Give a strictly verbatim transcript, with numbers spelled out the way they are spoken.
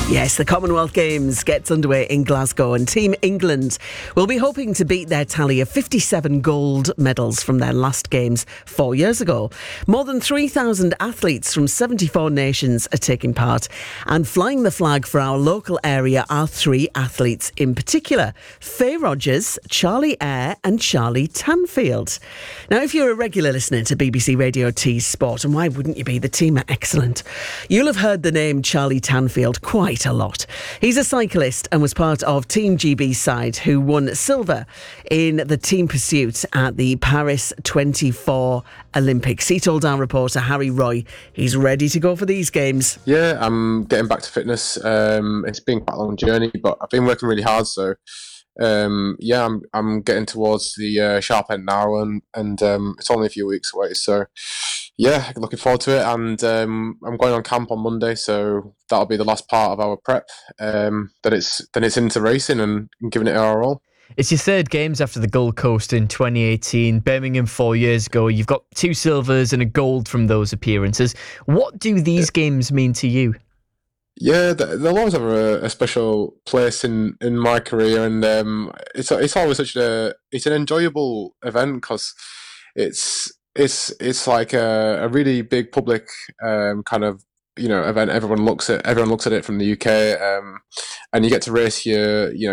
Yes, the Commonwealth Games gets underway in Glasgow, and Team England will be hoping to beat their tally of fifty-seven gold medals from their last Games four years ago. More than three thousand athletes from seventy-four nations are taking part, and flying the flag for our local area are three athletes in particular: Faye Rogers, Charlie Eyre and Charlie Tanfield. Now, if you're a regular listener to B B C Radio T's Sport, and why wouldn't you be, the team are excellent, you'll have heard the name Charlie Tanfield quite a lot. He's a cyclist and was part of Team G B's side, who won silver in the team pursuit at the Paris twenty-four Olympics. He told our reporter Harry Roy he's ready to go for these games. Yeah, I'm getting back to fitness. Um, it's been quite a long journey, but I've been working really hard. So um, yeah, I'm I'm getting towards the uh, sharp end now, and and um, it's only a few weeks away. So yeah, looking forward to it. And um, I'm going on camp on Monday, so that'll be the last part of our prep. Um, then it's then it's into racing and giving it our all. It's your third Games after the Gold Coast in twenty eighteen, Birmingham four years ago. You've got two silvers and a gold from those appearances. What do these Games mean to you? Yeah, they'll always have a, a special place in, in my career, and um, it's it's always such a it's an enjoyable event because it's it's it's like a, a really big public um, kind of you know event. Everyone looks at everyone looks at it from the U K, um, and you get to race your you know